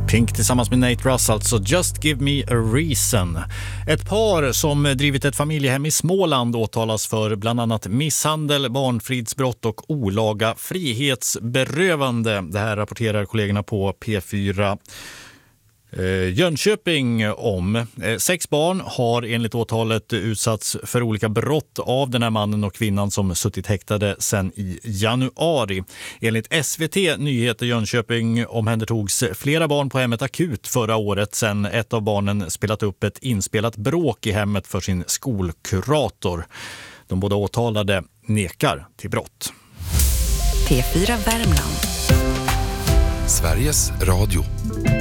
Pink tillsammans med Nate Russ, alltså Just Give Me a Reason. Ett par som drivit ett familjehem i Småland åtalas för bland annat misshandel, barnfridsbrott och olaga frihetsberövande. Det här rapporterar kollegorna på P4 Jönköping om. 6 barn har enligt åtalet utsatts för olika brott av den här mannen och kvinnan som suttit häktade sedan i januari. Enligt SVT Nyheter Jönköping omhändertogs flera barn på hemmet akut förra året sedan ett av barnen spelat upp ett inspelat bråk i hemmet för sin skolkurator. De båda åtalade nekar till brott. P4 Värmland. Sveriges Radio.